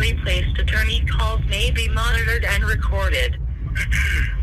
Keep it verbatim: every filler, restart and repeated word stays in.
illegally placed attorney calls may be monitored and recorded.